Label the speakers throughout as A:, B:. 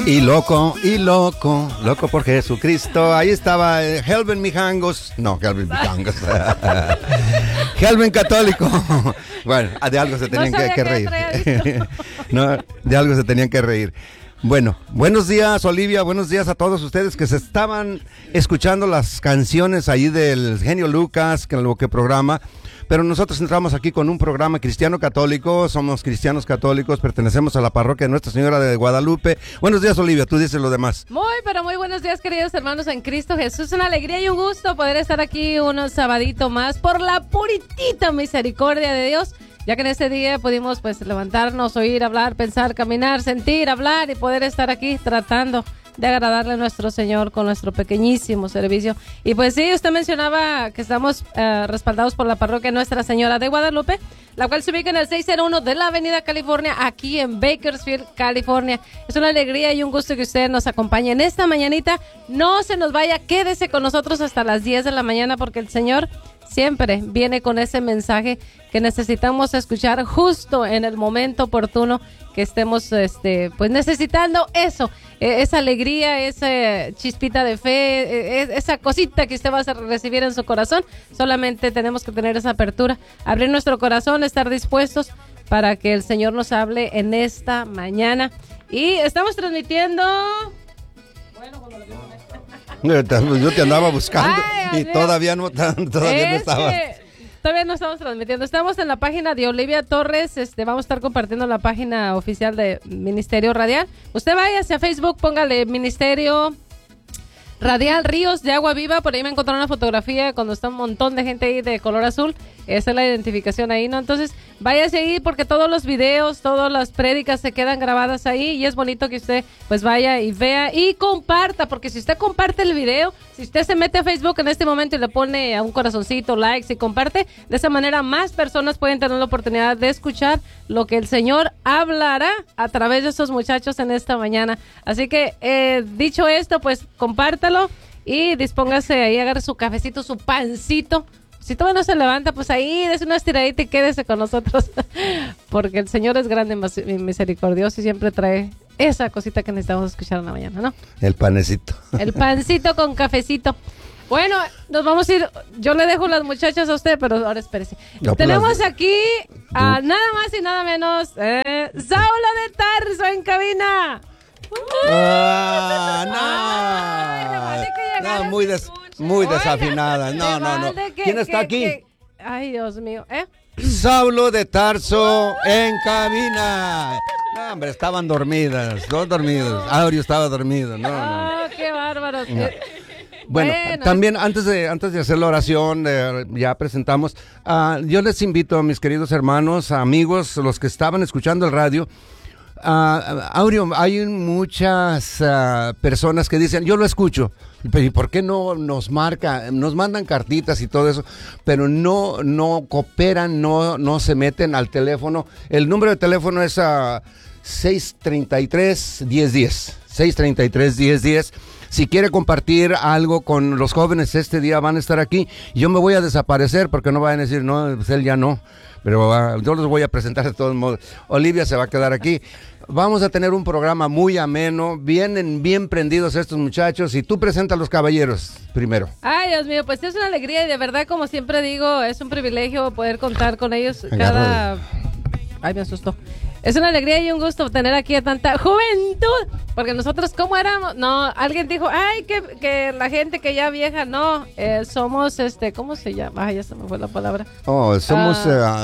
A: loco por Jesucristo. Ahí estaba Helven Mijangos. No, Helven Mijangos. Helven Católico. Bueno, de algo se tenían que reír. No, de algo se tenían que reír. Bueno, buenos días, Olivia, buenos días a todos ustedes que se estaban escuchando las canciones ahí del genio Lucas, que lo que programa. Pero nosotros entramos aquí con un programa cristiano católico, somos cristianos católicos, pertenecemos a la parroquia de Nuestra Señora de Guadalupe. Buenos días, Olivia, tú dices lo demás.
B: Pero muy buenos días, queridos hermanos en Cristo Jesús. Una alegría y un gusto poder estar aquí un sabadito más por la puritita misericordia de Dios, ya que en este día pudimos pues levantarnos, oír, hablar, pensar, caminar, sentir, hablar y poder estar aquí tratando de agradarle a nuestro Señor con nuestro pequeñísimo servicio. Y pues sí, usted mencionaba que estamos respaldados por la parroquia Nuestra Señora de Guadalupe, la cual se ubica en el 601 de la Avenida California, aquí en Bakersfield, California. Es una alegría y un gusto que usted nos acompañe en esta mañanita. No se nos vaya, quédese con nosotros hasta las 10 de la mañana, porque el Señor siempre viene con ese mensaje que necesitamos escuchar justo en el momento oportuno que estemos pues necesitando eso, esa alegría, esa chispita de fe, esa cosita que usted va a recibir en su corazón. Solamente tenemos que tener esa apertura, abrir nuestro corazón, estar dispuestos para que el Señor nos hable en esta mañana. Y estamos transmitiendo...
A: Yo te andaba buscando. Ay, y todavía no estabas.
B: Todavía no estamos transmitiendo. Estamos en la página de Olivia Torres. Vamos a estar compartiendo la página oficial de Ministerio Radial. Usted vaya hacia Facebook, póngale Ministerio Radial Ríos de Agua Viva. Por ahí me encontraron una fotografía cuando está un montón de gente ahí de color azul. Esa es la identificación ahí, ¿no? Entonces, váyase ahí porque todos los videos, todas las prédicas se quedan grabadas ahí y es bonito que usted pues vaya y vea y comparta, porque si usted comparte el video, si usted se mete a Facebook en este momento y le pone a un corazoncito, likes y comparte, de esa manera más personas pueden tener la oportunidad de escuchar lo que el Señor hablará a través de estos muchachos en esta mañana. Así que, dicho esto, pues compártalo y dispóngase ahí, agarre su cafecito, su pancito. Si todavía no se levanta, pues ahí des una estiradita y quédese con nosotros, porque el Señor es grande y misericordioso y siempre trae esa cosita que necesitamos escuchar en la mañana, ¿no?
A: El panecito.
B: El pancito con cafecito. Bueno, nos vamos a ir, yo le dejo las muchachas a usted, pero ahora espérese. Tenemos aquí a nada más y nada menos, Saulo de Tarso en cabina.
A: No, muy desafinada. No. ¿Quién está aquí?
B: Ay, Dios mío,
A: Saulo de Tarso en cabina. No, hombre, estaban dormidas, dos dormidos. Aureo estaba dormido. No.
B: Qué bárbaros. No.
A: Bueno, también antes de hacer la oración, ya presentamos. Yo les invito a mis queridos hermanos, amigos, los que estaban escuchando el radio. Aureo, hay muchas personas que dicen, yo lo escucho, pero ¿y por qué no nos mandan cartitas y todo eso? Pero no cooperan, no se meten al teléfono. El número de teléfono es 633-1010, 633-1010. Si quiere compartir algo con los jóvenes, este día van a estar aquí. Yo me voy a desaparecer porque no vayan a decir, no, pues él ya no. Pero yo los voy a presentar de todos modos. Olivia se va a quedar aquí. Vamos a tener un programa muy ameno. Vienen bien prendidos estos muchachos. Y tú presenta a los caballeros primero.
B: Ay, Dios mío, pues es una alegría y de verdad, como siempre digo, es un privilegio poder contar con ellos Ay, me asustó. Es una alegría y un gusto tener aquí a tanta juventud, porque nosotros, ¿cómo éramos? No, alguien dijo, ay, que la gente que ya vieja, no, somos, ¿cómo se llama? Ay, ya se me fue la palabra.
A: Somos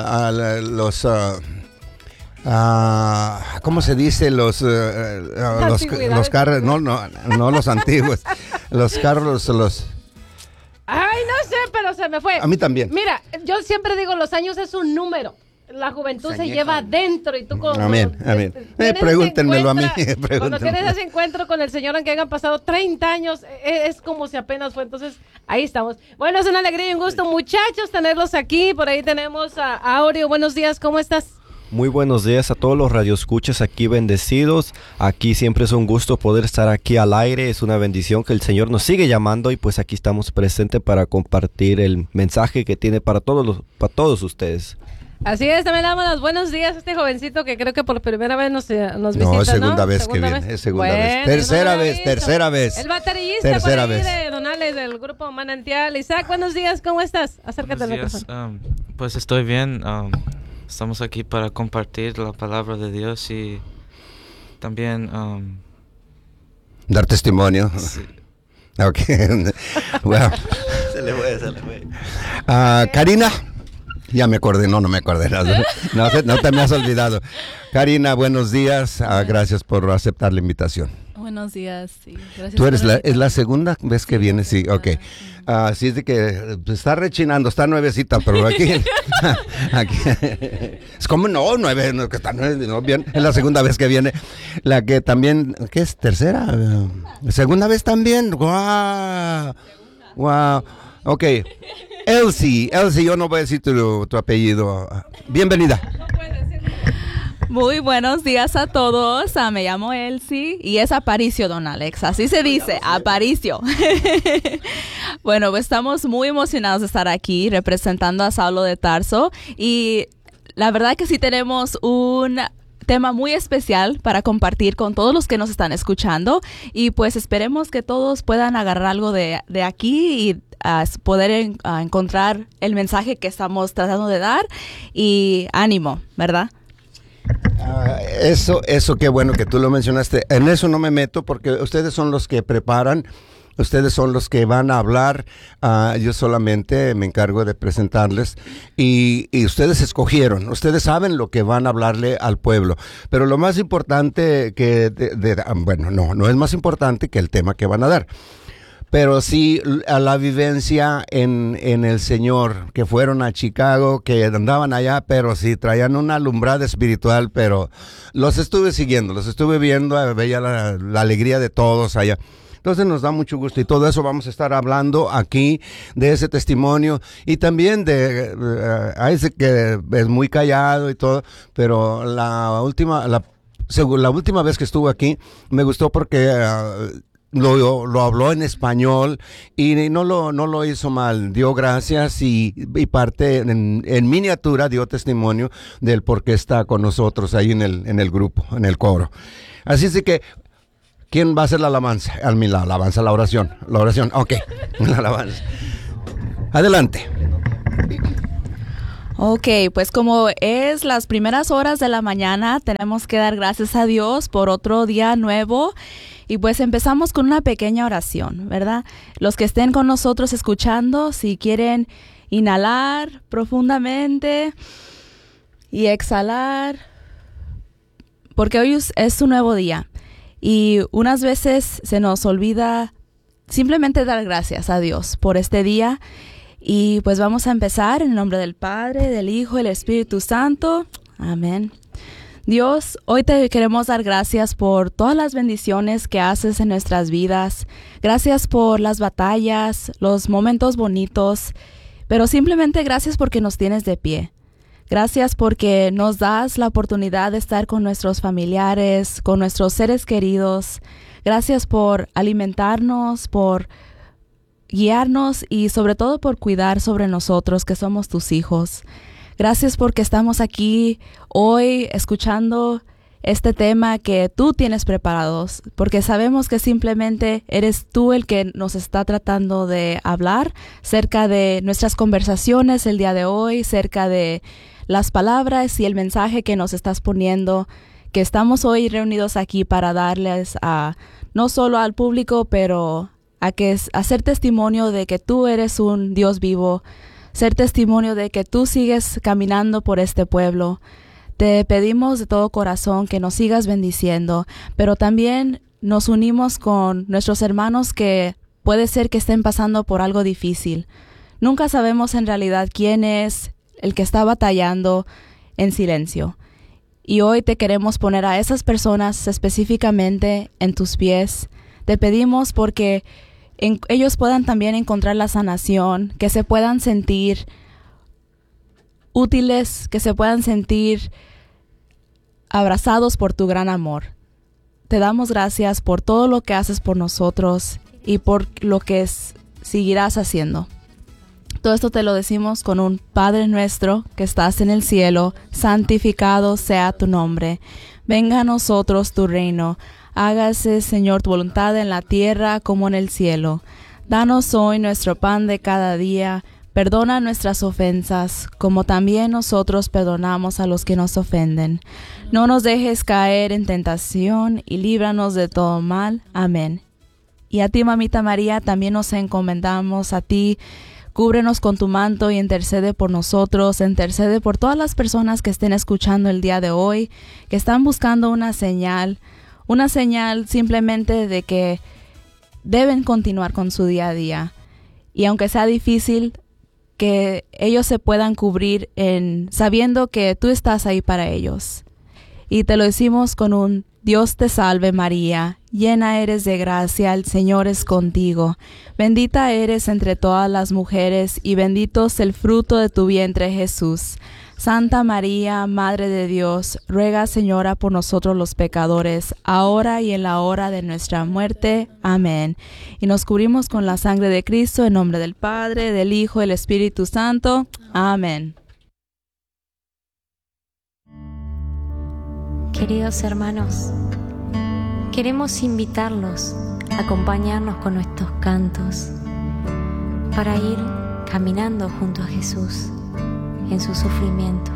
A: ¿cómo se dice? Los carros, no los antiguos, los carros,
B: Ay, no sé, pero se me fue.
A: A mí también.
B: Mira, yo siempre digo, los años es un número. La juventud se lleva adentro y tú con...
A: Amén. Pregúntenmelo a mí.
B: Cuando tienes ese encuentro con el Señor, aunque hayan pasado 30 años, es como si apenas fue. Entonces, ahí estamos. Bueno, es una alegría y un gusto, muchachos, tenerlos aquí. Por ahí tenemos a Aureo. Buenos días, ¿cómo estás?
C: Muy buenos días a todos los radioescuchas aquí bendecidos. Aquí siempre es un gusto poder estar aquí al aire. Es una bendición que el Señor nos sigue llamando y pues aquí estamos presentes para compartir el mensaje que tiene para todos ustedes.
B: Así es, también le damos los buenos días a este jovencito que creo que por primera vez nos visita,
A: no, es segunda vez que viene, es segunda vez. Tercera vez.
B: El baterista por ahí de Donales del grupo Manantial. Isaac, buenos días, ¿cómo estás? Acércate al micrófono.
D: Pues estoy bien, estamos aquí para compartir la palabra de Dios y también...
A: dar testimonio.
D: Sí.
A: Ok, bueno.
C: Se le fue.
A: Karina. Ya me acordé, no me acordé. No te me has olvidado. Karina, buenos días. Gracias por aceptar la invitación.
E: Buenos días, sí. Gracias.
A: ¿Tú eres es la segunda vez que vienes? Sí, ok. Así es de que está rechinando, está nuevecita, pero aquí es como nueve, no, que está nueve, no, bien, es la segunda vez que viene. La que también, ¿qué es? ¿Tercera? ¿Segunda vez también? ¡Guau! ¡Guau! Ok. Elsie, yo no voy a decir tu apellido. Bienvenida.
E: Muy buenos días a todos. Me llamo Elsie y es Aparicio, don Alex. Así se dice, Aparicio. Bueno, pues estamos muy emocionados de estar aquí representando a Saulo de Tarso. Y la verdad que sí tenemos un tema muy especial para compartir con todos los que nos están escuchando. Y pues esperemos que todos puedan agarrar algo de aquí y poder encontrar el mensaje que estamos tratando de dar. Y ánimo, ¿verdad?
A: Eso qué bueno que tú lo mencionaste. En eso no me meto porque ustedes son los que preparan, ustedes son los que van a hablar. Yo solamente me encargo de presentarles y ustedes escogieron, ustedes saben lo que van a hablarle al pueblo. Pero lo más importante bueno, no es más importante que el tema que van a dar. Pero sí a la vivencia en el Señor, que fueron a Chicago, que andaban allá, pero sí traían una alumbrada espiritual, pero los estuve siguiendo, los estuve viendo, veía la alegría de todos allá. Entonces nos da mucho gusto y todo eso vamos a estar hablando aquí de ese testimonio y también a ese que es muy callado y todo, pero la última vez que estuvo aquí me gustó porque lo habló en español y no lo hizo mal, dio gracias y parte en miniatura dio testimonio del por qué está con nosotros ahí en el grupo, en el coro. Así es que, ¿quién va a hacer la alabanza? La oración, ok, la alabanza. Adelante.
E: Ok, pues como es las primeras horas de la mañana, tenemos que dar gracias a Dios por otro día nuevo. Y pues empezamos con una pequeña oración, ¿verdad? Los que estén con nosotros escuchando, si quieren inhalar profundamente y exhalar, porque hoy es un nuevo día. Y unas veces se nos olvida simplemente dar gracias a Dios por este día. Y pues vamos a empezar en el nombre del Padre, del Hijo y del Espíritu Santo. Amén. Dios, hoy te queremos dar gracias por todas las bendiciones que haces en nuestras vidas. Gracias por las batallas, los momentos bonitos, pero simplemente gracias porque nos tienes de pie. Gracias porque nos das la oportunidad de estar con nuestros familiares, con nuestros seres queridos. Gracias por alimentarnos, por guiarnos y sobre todo por cuidar sobre nosotros que somos tus hijos. Gracias porque estamos aquí hoy escuchando este tema que tú tienes preparados, porque sabemos que simplemente eres tú el que nos está tratando de hablar cerca de nuestras conversaciones el día de hoy, cerca de las palabras y el mensaje que nos estás poniendo, que estamos hoy reunidos aquí para darles no solo al público, pero a hacer testimonio de que tú eres un Dios vivo, ser testimonio de que tú sigues caminando por este pueblo. Te pedimos de todo corazón que nos sigas bendiciendo, pero también nos unimos con nuestros hermanos que puede ser que estén pasando por algo difícil. Nunca sabemos en realidad quién es el que está batallando en silencio. Y hoy te queremos poner a esas personas específicamente en tus pies. Te pedimos porque ellos puedan también encontrar la sanación, que se puedan sentir útiles, que se puedan sentir abrazados por tu gran amor. Te damos gracias por todo lo que haces por nosotros y por lo que seguirás haciendo. Todo esto te lo decimos con un Padre nuestro que estás en el cielo, santificado sea tu nombre. Venga a nosotros tu reino. Hágase, Señor, tu voluntad en la tierra como en el cielo. Danos hoy nuestro pan de cada día. Perdona nuestras ofensas, como también nosotros perdonamos a los que nos ofenden. No nos dejes caer en tentación y líbranos de todo mal. Amén. Y a ti, Mamita María, también nos encomendamos a ti. Cúbrenos con tu manto y intercede por nosotros, intercede por todas las personas que estén escuchando el día de hoy, que están buscando una señal simplemente de que deben continuar con su día a día. Y aunque sea difícil, que ellos se puedan cubrir sabiendo que tú estás ahí para ellos. Y te lo decimos con un Dios te salve María, llena eres de gracia, el Señor es contigo. Bendita eres entre todas las mujeres y bendito es el fruto de tu vientre Jesús. Santa María, Madre de Dios, ruega, Señora, por nosotros los pecadores, ahora y en la hora de nuestra muerte. Amén. Y nos cubrimos con la sangre de Cristo, en nombre del Padre, del Hijo y del Espíritu Santo. Amén.
F: Queridos hermanos, queremos invitarlos a acompañarnos con nuestros cantos para ir caminando junto a Jesús en su sufrimiento.